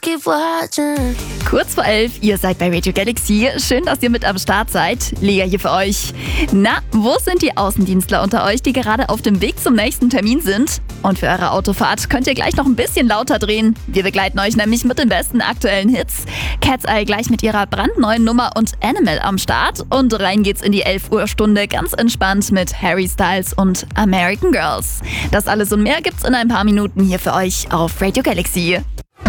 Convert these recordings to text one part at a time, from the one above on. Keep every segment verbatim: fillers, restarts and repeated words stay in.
keep watching. Kurz vor elf, ihr seid bei Radio Galaxy. Schön, dass ihr mit am Start seid. Lea hier für euch. Na, wo sind die Außendienstler unter euch, die gerade auf dem Weg zum nächsten Termin sind? Und für eure Autofahrt könnt ihr gleich noch ein bisschen lauter drehen. Wir begleiten euch nämlich mit den besten aktuellen Hits. Cat's Eye gleich mit ihrer brandneuen Nummer und Animal am Start. Und rein geht's in die elf Uhr Stunde ganz entspannt mit Harry Styles und American Girls. Das alles und mehr gibt's in ein paar Minuten hier für euch auf Radio Galaxy.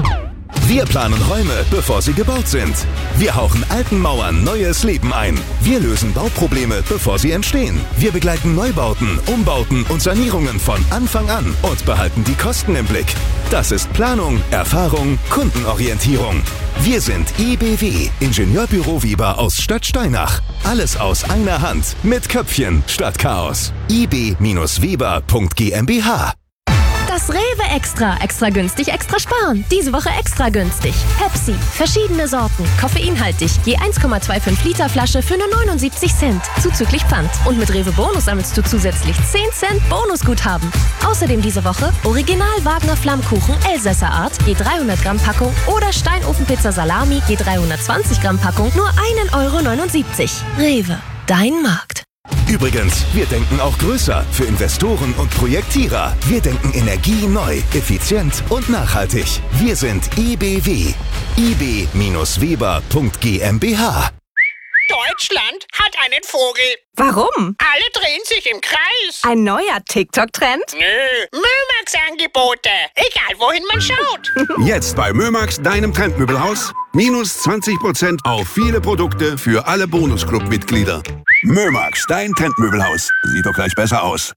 Wir planen Räume, bevor sie gebaut sind. Wir hauchen alten Mauern neues Leben ein. Wir lösen Bauprobleme, bevor sie entstehen. Wir begleiten Neubauten, Umbauten und Sanierungen von Anfang an und behalten die Kosten im Blick. Das ist Planung, Erfahrung, Kundenorientierung. Wir sind I B W, Ingenieurbüro Weber aus Stadtsteinach. Alles aus einer Hand, mit Köpfchen statt Chaos. i b Weber punkt g m b h. Das Rewe Extra. Extra günstig, extra sparen. Diese Woche extra günstig. Pepsi. Verschiedene Sorten. Koffeinhaltig. Je eins Komma fünfundzwanzig Liter Flasche für nur neunundsiebzig Cent. Zuzüglich Pfand. Und mit Rewe Bonus sammelst du zusätzlich zehn Cent Bonusguthaben. Außerdem diese Woche Original Wagner Flammkuchen Elsässer Art. Je dreihundert Gramm Packung. Oder Steinofenpizza Salami. Je dreihundertzwanzig Gramm Packung. Nur ein Euro neunundsiebzig. Rewe. Dein Markt. Übrigens, wir denken auch größer für Investoren und Projektierer. Wir denken Energie neu, effizient und nachhaltig. Wir sind I B W. i b Weber punkt g m b h. Deutschland hat einen Vogel. Warum? Alle drehen sich im Kreis. Ein neuer TikTok-Trend? Nö, Mömax-Angebote. Egal, wohin man schaut. Jetzt bei Mömax, deinem Trendmöbelhaus. Minus zwanzig Prozent auf viele Produkte für alle Bonusclub-Mitglieder. Mömax, dein Trendmöbelhaus. Sieht doch gleich besser aus.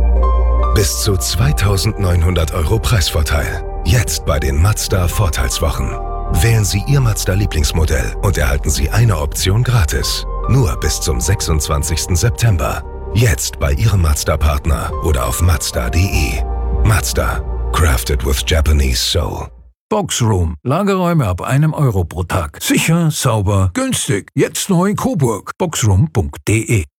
Bis zu zweitausendneunhundert Euro Preisvorteil. Jetzt bei den Mazda Vorteilswochen. Wählen Sie Ihr Mazda-Lieblingsmodell und erhalten Sie eine Option gratis. Nur bis zum sechsundzwanzigsten September. Jetzt bei Ihrem Mazda-Partner oder auf mazda punkt de. Mazda. Crafted with Japanese Soul. Boxroom. Lagerräume ab einem Euro pro Tag. Sicher, sauber, günstig. Jetzt neu in Coburg. boxroom punkt de.